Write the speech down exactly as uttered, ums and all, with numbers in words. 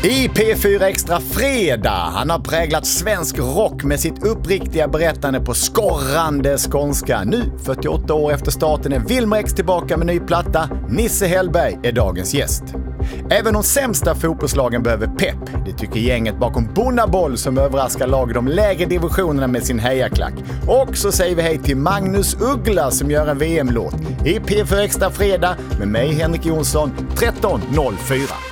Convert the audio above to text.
I P fyra Extra Fredag. Han har präglat svensk rock med sitt uppriktiga berättande på skorrande skånska. Nu, fyrtioåtta år efter starten, är Wilmer X tillbaka med ny platta. Nisse Hellberg är dagens gäst. Även de sämsta fotbollslagen behöver pepp. Det tycker gänget bakom Bonnaboll som överraskar lag i de lägre divisionerna med sin hejaklack. Och så säger vi hej till Magnus Uggla som gör en V M-låt. I P fyra Extra Fredag med mig Henrik Jonsson tretton noll fyra.